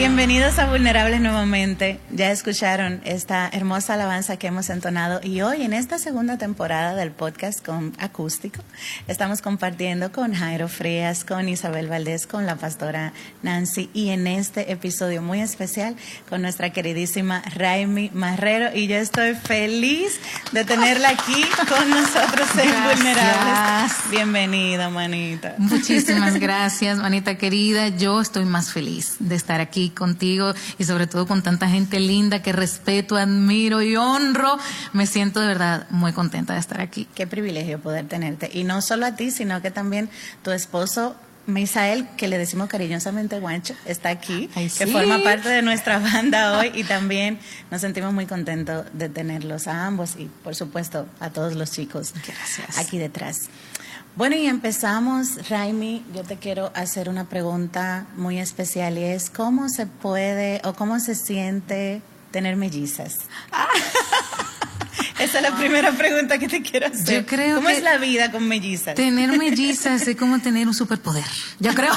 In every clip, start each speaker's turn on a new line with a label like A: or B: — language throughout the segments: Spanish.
A: Bienvenidos a Vulnerables nuevamente. Ya escucharon esta hermosa alabanza que hemos entonado y hoy en esta segunda temporada del podcast con acústico estamos compartiendo con Jairo Frías, con Isabel Valdés, con la pastora Nancy y en este episodio muy especial con nuestra queridísima Raimi Marrero y yo estoy feliz de tenerla aquí con nosotros en Vulnerables. Bienvenida, manita.
B: Muchísimas gracias, manita querida. Yo estoy más feliz de estar aquí contigo y sobre todo con tanta gente linda que respeto, admiro y honro. Me siento de verdad muy contenta de estar aquí.
A: Qué privilegio poder tenerte. Y no solo a ti, sino que también tu esposo Misael, que le decimos cariñosamente Guancho, está aquí,
B: Ay,
A: que
B: sí.
A: forma parte de nuestra banda hoy y también nos sentimos muy contentos de tenerlos a ambos y por supuesto a todos los chicos
B: Gracias.
A: aquí detrás. Bueno, y empezamos, Raimi, yo te quiero hacer una pregunta muy especial y es ¿cómo se puede o cómo se siente tener mellizas? Esa es la primera pregunta que te quiero hacer.
B: Yo creo
A: ¿Cómo
B: que
A: es la vida con mellizas?
B: Tener mellizas es como tener un superpoder. Yo creo.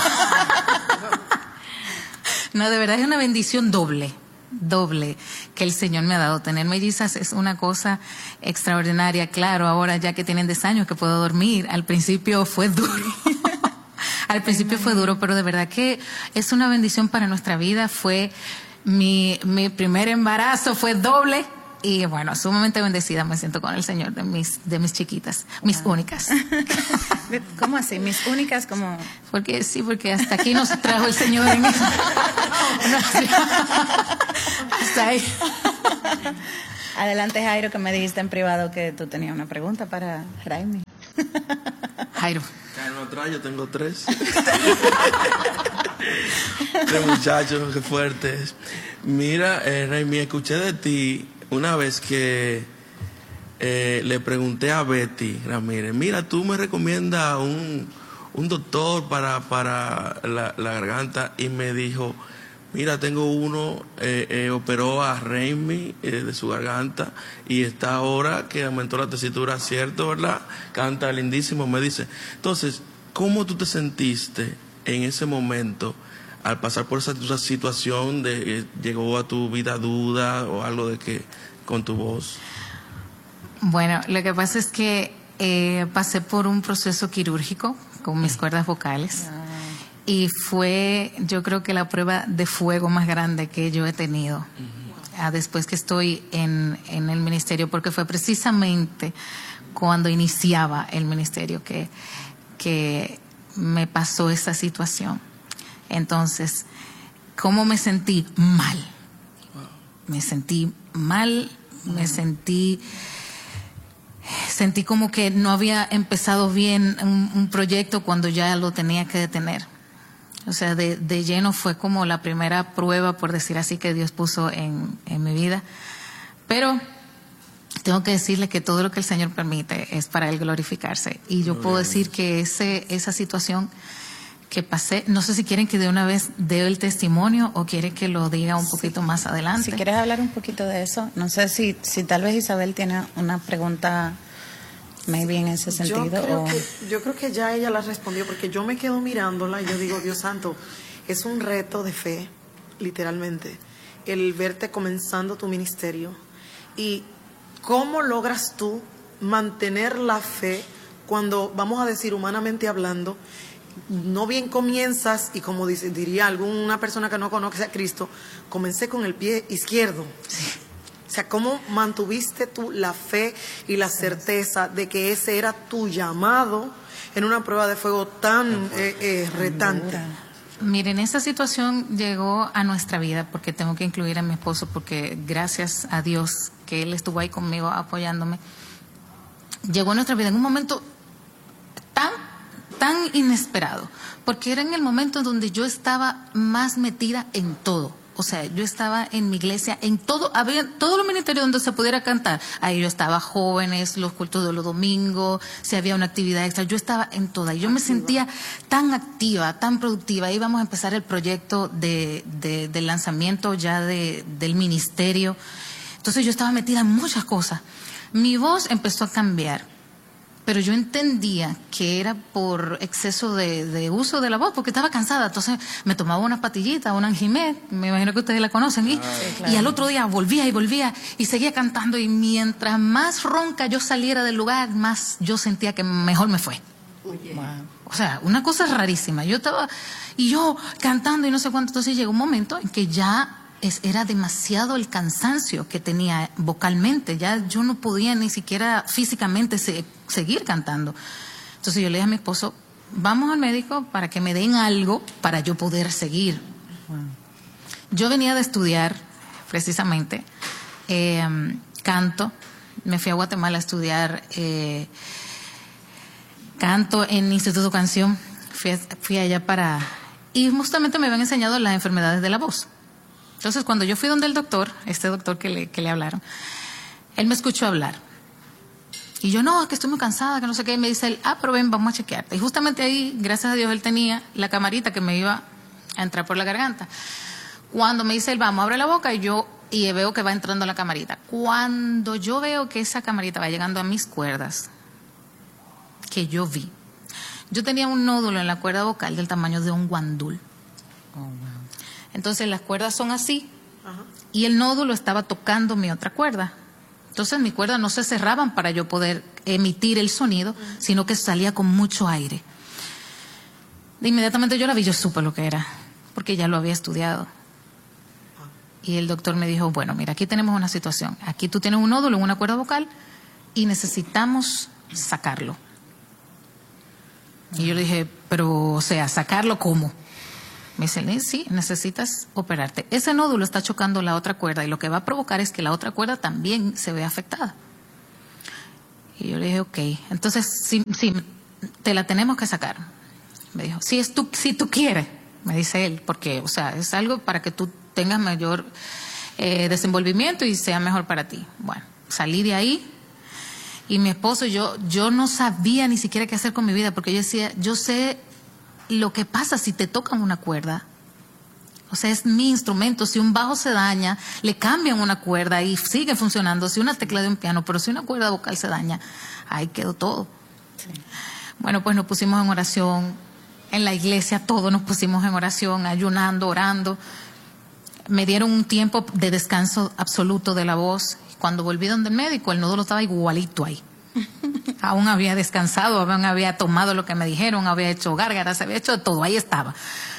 B: No, de verdad es una bendición doble que el Señor me ha dado. Tener mellizas es una cosa extraordinaria. Claro, ahora ya que tienen 10 años que puedo dormir, al principio fue duro. Al principio fue duro, pero de verdad que es una bendición para nuestra vida. Fue mi primer embarazo, fue doble. Y bueno, sumamente bendecida me siento con el Señor de mis chiquitas, mis únicas.
A: ¿Cómo así? Mis únicas como...
B: Porque hasta aquí nos trajo el Señor en eso. Hasta ahí.
A: Adelante, Jairo, que me dijiste en privado que tú tenías una pregunta para Raimi.
B: Jairo.
C: Atrás yo tengo 3. 3 muchachos, qué fuertes. Mira, Raimi, escuché de ti una vez que le pregunté a Betty Ramírez, mira, tú me recomiendas un doctor para la garganta, y me dijo, mira, tengo uno, operó a Raimi de su garganta y está ahora que aumentó la tesitura, ¿cierto, verdad? Canta lindísimo, me dice. Entonces, ¿cómo tú te sentiste en ese momento al pasar por esa situación de llegó a tu vida duda o algo de que con tu voz?
B: Bueno, lo que pasa es que pasé por un proceso quirúrgico con mis cuerdas vocales y fue, yo creo que la prueba de fuego más grande que yo he tenido después que estoy en el ministerio, porque fue precisamente cuando iniciaba el ministerio que me pasó esa situación. Entonces, ¿cómo me sentí? Mal. Me sentí mal, sentí como que no había empezado bien un proyecto cuando ya lo tenía que detener. O sea, de lleno fue como la primera prueba, por decir así, que Dios puso en mi vida. Pero tengo que decirle que todo lo que el Señor permite es para Él glorificarse. Y yo puedo decir que esa situación que pasé, no sé si quieren que de una vez dé el testimonio o quieren que lo diga un poquito más adelante.
A: Si quieres hablar un poquito de eso, no sé si tal vez Isabel tiene una pregunta maybe en ese sentido.
D: Yo creo que ya ella la respondió, porque yo me quedo mirándola y yo digo, Dios santo, es un reto de fe, literalmente, el verte comenzando tu ministerio. Y ¿cómo logras tú mantener la fe cuando, vamos a decir, humanamente hablando, no bien comienzas y como diría alguna persona que no conoce a Cristo, comencé con el pie izquierdo? Sí. O sea, ¿cómo mantuviste tú la fe y la certeza de que ese era tu llamado en una prueba de fuego tan retante?
B: Miren, esa situación llegó a nuestra vida, porque tengo que incluir a mi esposo, porque gracias a Dios que él estuvo ahí conmigo apoyándome, llegó a nuestra vida en un momento tan inesperado, porque era en el momento donde yo estaba más metida en todo. O sea, yo estaba en mi iglesia, en todo, había todos los ministerios donde se pudiera cantar. Ahí yo estaba, jóvenes, los cultos de los domingos, si había una actividad extra, yo estaba en toda. Y yo me sentía tan activa, tan productiva. Íbamos a empezar el proyecto del lanzamiento ya del ministerio. Entonces yo estaba metida en muchas cosas. Mi voz empezó a cambiar. pero yo entendía que era por exceso de uso de la voz, porque estaba cansada. Entonces me tomaba una pastillita, una Anjimed, me imagino que ustedes la conocen,
A: Sí, claro.
B: Y al otro día volvía y seguía cantando, y mientras más ronca yo saliera del lugar, más yo sentía que mejor me fue.
A: Wow.
B: O sea, una cosa rarísima. Yo estaba, y yo cantando y no sé cuánto, entonces llegó un momento en que ya era demasiado el cansancio que tenía vocalmente, ya yo no podía ni siquiera físicamente seguir cantando. Entonces yo le dije a mi esposo, vamos al médico para que me den algo para yo poder seguir.
A: Wow.
B: Yo venía de estudiar precisamente canto, me fui a Guatemala a estudiar canto en Instituto Canción, fui allá y justamente me habían enseñado las enfermedades de la voz. Entonces, cuando yo fui donde el doctor, este doctor que le hablaron, él me escuchó hablar. Y yo, no, que estoy muy cansada, que no sé qué. Y me dice él, pero ven, vamos a chequearte. Y justamente ahí, gracias a Dios, él tenía la camarita que me iba a entrar por la garganta. Cuando me dice él, vamos, abre la boca, y veo que va entrando la camarita. Cuando yo veo que esa camarita va llegando a mis cuerdas, que yo vi, yo tenía un nódulo en la cuerda vocal del tamaño de un guandul.
A: Oh, wow.
B: Entonces las cuerdas son así.
D: Ajá.
B: Y el nódulo estaba tocando mi otra cuerda. Entonces mis cuerdas no se cerraban para yo poder emitir el sonido, sino que salía con mucho aire. Inmediatamente yo la vi, yo supe lo que era, porque ya lo había estudiado. Y el doctor me dijo, bueno, mira, aquí tenemos una situación. Aquí tú tienes un nódulo en una cuerda vocal y necesitamos sacarlo. Y yo le dije, pero, o sea, ¿sacarlo cómo? Me dice, sí, necesitas operarte. Ese nódulo está chocando la otra cuerda y lo que va a provocar es que la otra cuerda también se vea afectada. Y yo le dije, ok, entonces sí, te la tenemos que sacar. Me dijo, si tú quieres, me dice él, porque, o sea, es algo para que tú tengas mayor desenvolvimiento y sea mejor para ti. Bueno, salí de ahí y mi esposo, yo no sabía ni siquiera qué hacer con mi vida, porque yo decía, yo sé lo que pasa si te tocan una cuerda. O sea, es mi instrumento. Si un bajo se daña, le cambian una cuerda y sigue funcionando. Si una tecla de un piano, pero si una cuerda vocal se daña, ahí quedó todo.
A: Sí.
B: Bueno, pues nos pusimos en oración. En la iglesia todos nos pusimos en oración, ayunando, orando. Me dieron un tiempo de descanso absoluto de la voz. Cuando volví donde el médico, el nódulo estaba igualito ahí. Aún había descansado, aún había tomado lo que me dijeron, había hecho gárgaras, había hecho todo, ahí estaba.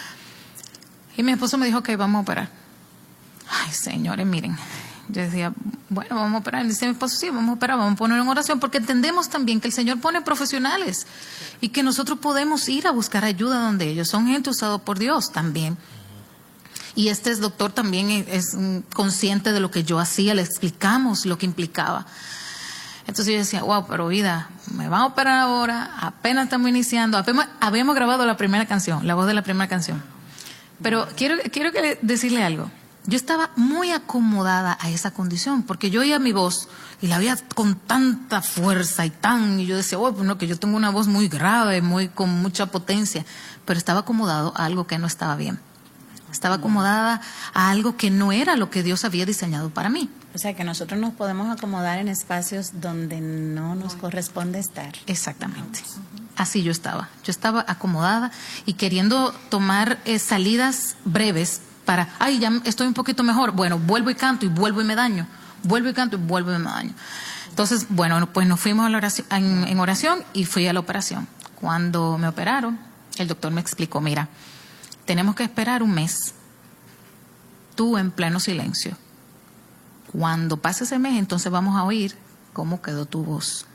B: Y mi esposo me dijo que vamos a operar. Ay, señores, miren. Yo decía, bueno, vamos a operar. Y dice mi esposo, sí, vamos a operar, vamos a poner en oración, porque entendemos también que el Señor pone profesionales y que nosotros podemos ir a buscar ayuda donde ellos son gente usada por Dios también. Y este doctor también es consciente de lo que yo hacía, le explicamos lo que implicaba. Entonces yo decía, wow, pero vida, me van a operar ahora, apenas estamos iniciando, apenas habíamos grabado la primera canción, la voz de la primera canción. Pero quiero decirle algo. Yo estaba muy acomodada a esa condición, porque yo oía mi voz y la oía con tanta fuerza y yo decía, pues no, que yo tengo una voz muy grave, con mucha potencia, pero estaba acomodado a algo que no estaba bien. Estaba acomodada a algo que no era lo que Dios había diseñado para mí.
A: O sea, que nosotros nos podemos acomodar en espacios donde no nos corresponde estar.
B: Exactamente. Así yo estaba. Yo estaba acomodada y queriendo tomar salidas breves para, ya estoy un poquito mejor. Bueno, vuelvo y canto y vuelvo y me daño. Vuelvo y canto y vuelvo y me daño. Entonces, bueno, pues nos fuimos a la oración, en oración y fui a la operación. Cuando me operaron, el doctor me explicó, mira, tenemos que esperar un mes, tú en pleno silencio. Cuando pase ese mes, entonces vamos a oír cómo quedó tu voz.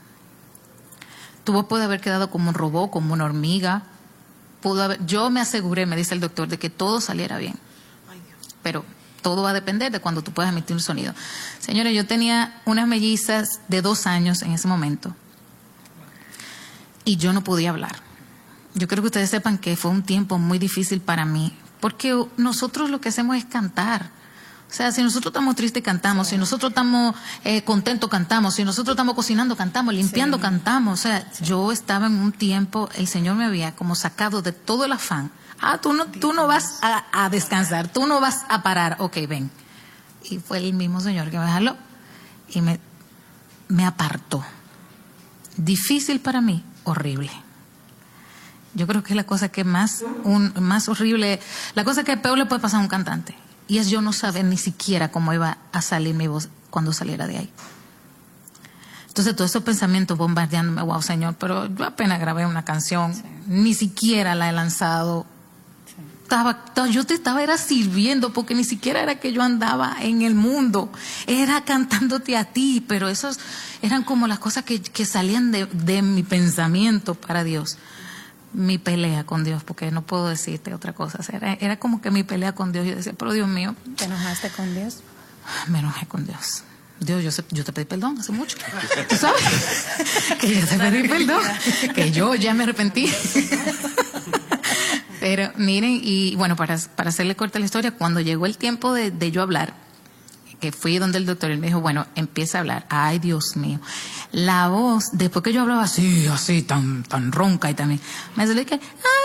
B: Tu voz puede haber quedado como un robot, como una hormiga. Yo me aseguré, me dice el doctor, de que todo saliera bien. Pero todo va a depender de cuando tú puedas emitir un sonido. Señores, yo tenía unas mellizas de 2 años en ese momento y yo no podía hablar. Yo creo que ustedes sepan que fue un tiempo muy difícil para mí, porque nosotros lo que hacemos es cantar. O sea, si nosotros estamos tristes, cantamos. Si nosotros estamos contentos, cantamos. Si nosotros estamos cocinando, cantamos. Limpiando, cantamos. O sea, yo estaba en un tiempo, el Señor me había como sacado de todo el afán. Tú no vas a descansar, tú no vas a parar. Ok, ven. Y fue el mismo Señor que me jaló y me apartó. Difícil para mí, horrible. Yo creo que es la cosa que más horrible, la cosa que peor le puede pasar a un cantante. Y es yo no saber ni siquiera cómo iba a salir mi voz cuando saliera de ahí. Entonces todos esos pensamientos bombardeándome, wow, Señor, pero yo apenas grabé una canción, ni siquiera la he lanzado. Yo te era sirviendo, porque ni siquiera era que yo andaba en el mundo, era cantándote a ti, pero esos eran como las cosas que salían de mi pensamiento para Dios. Mi pelea con Dios, porque no puedo decirte otra cosa. Era como que mi pelea con Dios. Yo decía, pero Dios mío.
A: ¿Te enojaste con Dios?
B: Me enojé con Dios. Dios, yo te pedí perdón hace mucho. ¿Tú sabes? Que yo te pedí perdón. Que yo ya me arrepentí. Pero miren, y bueno, para hacerle corta la historia, cuando llegó el tiempo de yo hablar, que fui donde el doctor, él me dijo, bueno, empieza a hablar. Ay, Dios mío. La voz, después que yo hablaba así, tan ronca y también, me salió que,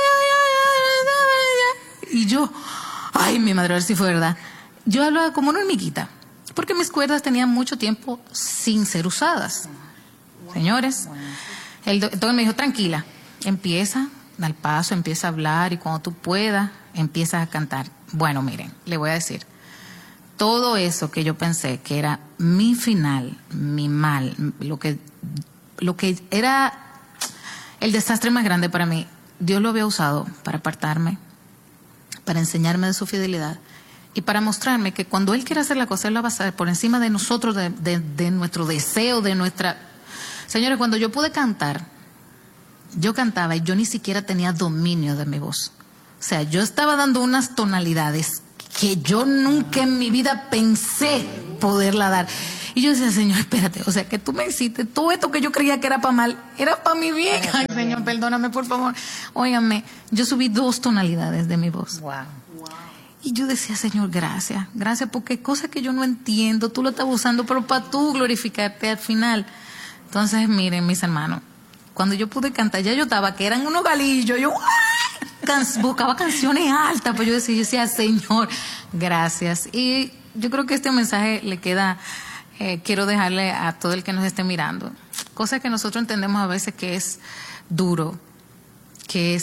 B: y yo, ay, mi madre, a ver si fue verdad. Yo hablaba como una hormiguita, porque mis cuerdas tenían mucho tiempo sin ser usadas. Señores, el doctor me dijo, tranquila, empieza, da el paso, empieza a hablar y cuando tú puedas, empiezas a cantar. Bueno, miren, le voy a decir, todo eso que yo pensé que era mi final, mi mal, lo que era el desastre más grande para mí, Dios lo había usado para apartarme, para enseñarme de su fidelidad y para mostrarme que cuando Él quiere hacer la cosa, Él la va a hacer por encima de nosotros, de nuestro deseo, de nuestra... Señores, cuando yo pude cantar, yo cantaba y yo ni siquiera tenía dominio de mi voz. O sea, yo estaba dando unas tonalidades que yo nunca en mi vida pensé poderla dar. Y yo decía, Señor, espérate, o sea, que tú me hiciste todo esto que yo creía que era para mal, era para mi bien. Ay, Señor, perdóname, por favor. Óigame, yo subí 2 tonalidades de mi voz.
A: Wow.
B: Y yo decía, Señor, gracias, porque cosas que yo no entiendo, tú lo estás usando, pero para tú glorificarte al final. Entonces, miren, mis hermanos, cuando yo pude cantar, ya yo estaba, que eran unos galillos, yo buscaba canciones altas, pues yo decía, Señor, gracias. Y yo creo que este mensaje le queda, quiero dejarle a todo el que nos esté mirando, cosas que nosotros entendemos a veces que es duro, que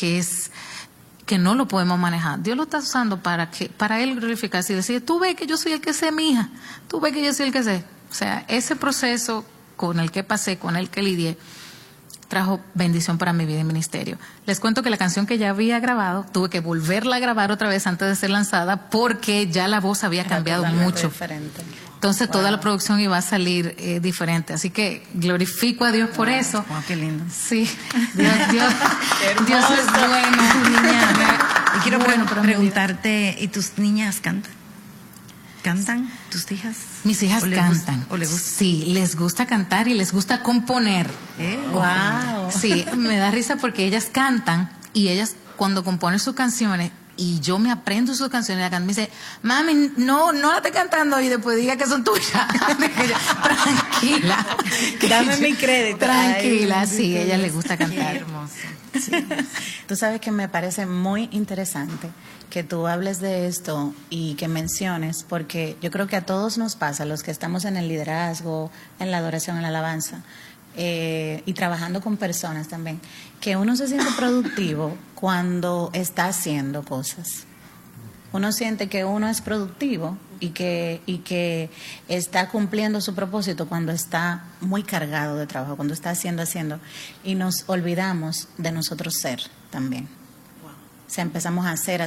B: no lo podemos manejar. Dios lo está usando para Él glorificarse y decir, tú ves que yo soy el que sé, mija, tú ves que yo soy el que sé. O sea, ese proceso con el que pasé, con el que lidié, trajo bendición para mi vida y ministerio. Les cuento que la canción que ya había grabado, tuve que volverla a grabar otra vez antes de ser lanzada porque ya la voz había cambiado mucho.
A: Diferente.
B: Entonces toda la producción iba a salir diferente. Así que glorifico a Dios por eso.
A: Wow, qué lindo.
B: Sí, Dios es bueno. Niña.
E: Y quiero preguntarte, ¿y tus niñas cantan? ¿Cantan tus hijas?
B: Mis hijas cantan.
E: ¿O les gusta?
B: Sí, les gusta cantar y les gusta componer.
A: Wow.
B: Sí, me da risa porque ellas cantan y ellas cuando componen sus canciones y yo me aprendo sus canciones, me dice, mami, no la esté cantando y después diga que son tuyas. Tranquila.
A: Dame mi crédito.
B: Tranquila,
A: Ay,
B: sí, a ella le gusta cantar.
E: Qué hermoso.
A: Sí. Tú sabes que me parece muy interesante que tú hables de esto y que menciones, porque yo creo que a todos nos pasa, los que estamos en el liderazgo, en la adoración, en la alabanza, y trabajando con personas también, que uno se siente productivo cuando está haciendo cosas. Uno siente que uno es productivo y que está cumpliendo su propósito cuando está muy cargado de trabajo, cuando está haciendo, y nos olvidamos de nosotros ser también. O sea, empezamos a hacer,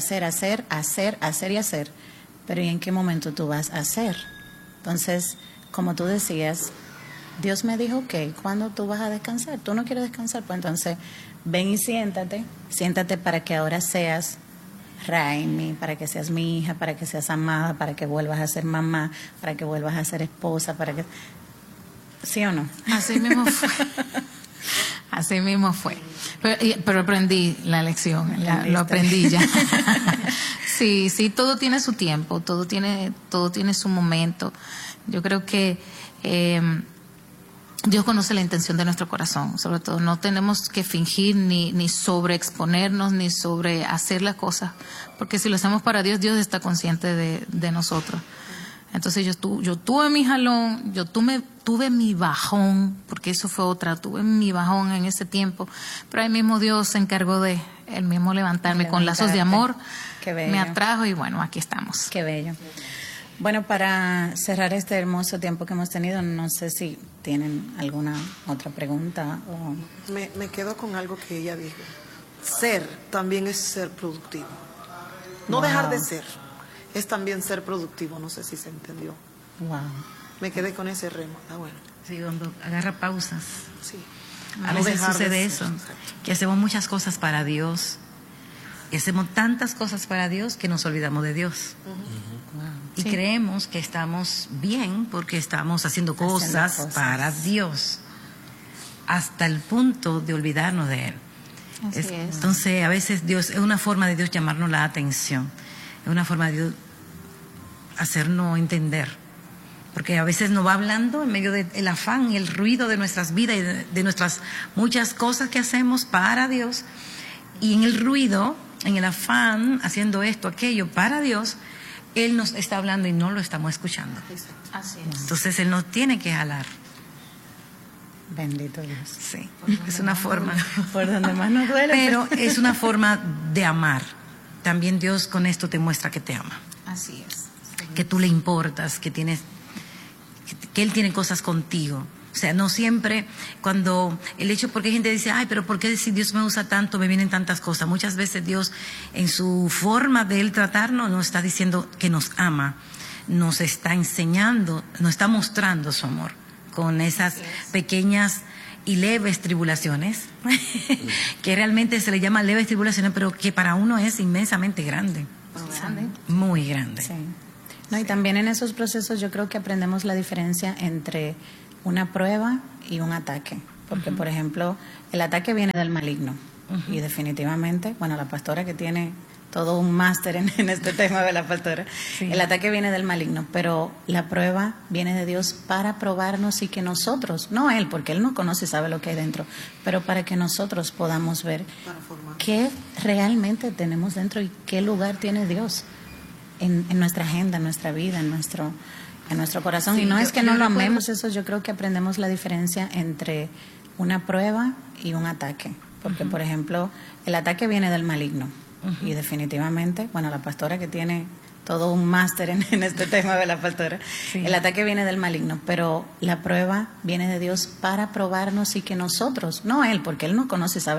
A: pero ¿y en qué momento tú vas a hacer? Entonces, como tú decías, Dios me dijo, ok, ¿cuándo tú vas a descansar? ¿Tú no quieres descansar? Pues entonces, ven y siéntate para que ahora seas Raimi, para que seas mi hija, para que seas amada, para que vuelvas a ser mamá, para que vuelvas a ser esposa, para que... ¿Sí o no?
B: Así mismo fue. Así mismo fue. Pero aprendí la lección, lo aprendí ya. Sí, todo tiene su tiempo, todo tiene su momento. Yo creo que Dios conoce la intención de nuestro corazón, sobre todo. No tenemos que fingir ni sobreexponernos, ni sobre hacer las cosas, porque si lo hacemos para Dios, Dios está consciente de nosotros. Entonces yo tuve mi jalón, tuve mi bajón, porque eso fue otra, tuve mi bajón en ese tiempo, pero ahí mismo Dios se encargó de él mismo levantarme con lazos de amor,
A: Qué bello.
B: me atrajo y bueno, aquí estamos.
A: Qué bello. Bueno, para cerrar este hermoso tiempo que hemos tenido, no sé si tienen alguna otra pregunta o...
D: Me quedo con algo que ella dijo. Ser también es ser productivo. No
A: Wow.
D: dejar de ser, es también ser productivo. No sé si se entendió.
A: Wow.
D: Me quedé con ese remo. Está bueno.
E: Sí, cuando agarra pausas.
D: Sí.
E: A
D: No
E: veces
D: dejar de
E: sucede
D: ser,
E: eso,
D: exacto.
E: que hacemos muchas cosas para Dios. Y hacemos tantas cosas para Dios que nos olvidamos de Dios. Y
B: Sí.
E: creemos que estamos bien porque estamos haciendo cosas para Dios. Hasta el punto de olvidarnos de Él.
B: Así es.
E: Entonces, a veces Dios, es una forma de Dios llamarnos la atención. Es una forma de Dios hacernos entender. Porque a veces nos va hablando en medio del afán y el ruido de nuestras vidas y de nuestras muchas cosas que hacemos para Dios. Y en el ruido, en el afán, haciendo esto, aquello para Dios, Él nos está hablando y no lo estamos escuchando.
B: Así es.
E: Entonces Él nos tiene que jalar.
A: Bendito Dios.
E: Sí, es una forma.
A: Por donde más nos duele.
E: Pero es una forma de amar. También Dios con esto te muestra que te ama,
B: Así es.
E: que tú le importas, que Él tiene cosas contigo. O sea, no siempre cuando el hecho, porque hay gente que dice, ay, pero ¿por qué si Dios me usa tanto, me vienen tantas cosas? Muchas veces Dios, en su forma de Él tratarnos, nos está diciendo que nos ama, nos está enseñando, nos está mostrando su amor con esas pequeñas y leves tribulaciones, que realmente se le llama leves tribulaciones, pero que para uno es inmensamente grande, muy grande.
A: Sí. No, y también en esos procesos yo creo que aprendemos la diferencia entre una prueba y un ataque. Porque, por ejemplo, el ataque viene del maligno. Y definitivamente, bueno, la pastora que tiene todo un máster en este tema de la pastora, el ataque viene del maligno, pero la prueba viene de Dios para probarnos y que nosotros, no Él, porque Él nos conoce y sabe lo que hay dentro, pero para que nosotros podamos ver
D: Para formar.
A: qué realmente tenemos dentro y qué lugar tiene Dios en nuestra agenda, en nuestra vida, en nuestro corazón.
E: Sí,
A: y no
E: yo-
A: es que
E: yo
A: no lo
E: recuerdo-
A: amemos, eso yo creo que aprendemos la diferencia entre una prueba y un ataque. Porque, por ejemplo, el ataque viene del maligno. Y definitivamente, bueno, la pastora que tiene todo un máster en este tema de la pastora, el ataque viene del maligno, pero la prueba viene de Dios para probarnos y que nosotros, no Él, porque Él nos conoce y sabe